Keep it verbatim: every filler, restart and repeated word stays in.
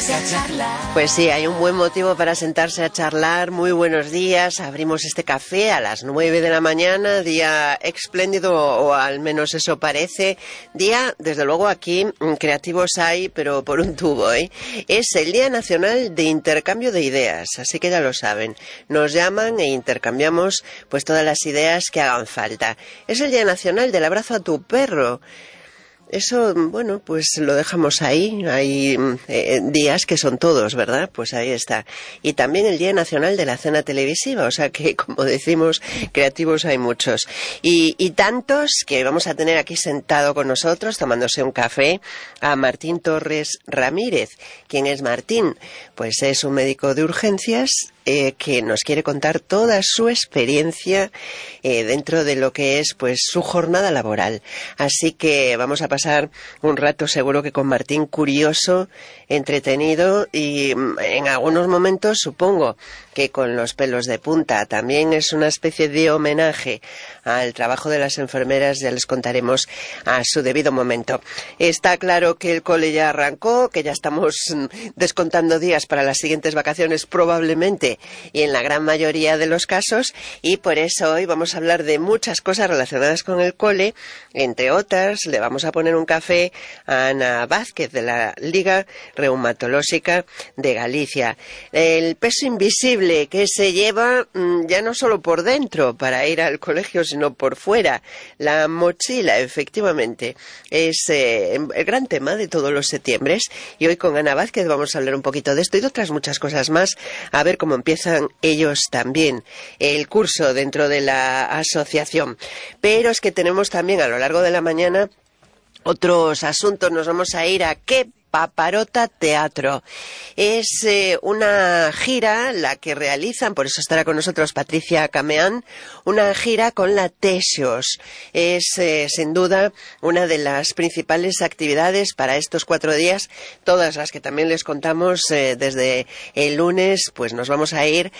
sentarse a charlar. Pues sí, hay un buen motivo para sentarse a charlar. Muy buenos días. Abrimos este café a las nueve de la mañana. Día espléndido, o al menos eso parece. Día, desde luego aquí, creativos hay, pero por un tubo, ¿eh? Es el Día Nacional de Intercambio de Ideas, así que ya lo saben. Nos llaman e intercambiamos pues todas las ideas que hagan falta. Es el Día Nacional del Abrazo a tu perro. Eso, bueno, pues lo dejamos ahí. Hay eh, días que son todos, ¿verdad? Pues ahí está. Y también el Día Nacional de la Cena Televisiva, o sea que, como decimos, creativos hay muchos. Y, y tantos que vamos a tener aquí sentado con nosotros, tomándose un café, a Martín Torres Ramírez. ¿Quién es Martín? Pues es un médico de urgencias Eh, que nos quiere contar toda su experiencia eh, dentro de lo que es pues su jornada laboral. Así que vamos a pasar un rato seguro que con Martín curioso, entretenido y en algunos momentos supongo que con los pelos de punta. También es una especie de homenaje al trabajo de las enfermeras, ya les contaremos a su debido momento. Está claro que el cole ya arrancó, que ya estamos descontando días para las siguientes vacaciones probablemente, y en la gran mayoría de los casos, y por eso hoy vamos a hablar de muchas cosas relacionadas con el cole. Entre otras, le vamos a poner un café a Ana Vázquez de la Liga Reumatológica de Galicia. El peso invisible que se lleva ya no solo por dentro para ir al colegio, sino por fuera. La mochila, efectivamente, es eh, el gran tema de todos los septiembres, y hoy con Ana Vázquez vamos a hablar un poquito de esto y de otras muchas cosas más, a ver cómo empiezan ellos también el curso dentro de la asociación. Pero es que tenemos también a lo largo de la mañana otros asuntos. Nos vamos a ir a ¿Qué Paparota Teatro? Es eh, una gira la que realizan, por eso estará con nosotros Patricia Cameán, una gira con la Texos. Es eh, sin duda una de las principales actividades para estos cuatro días, todas las que también les contamos eh, desde el lunes. Pues nos vamos a ir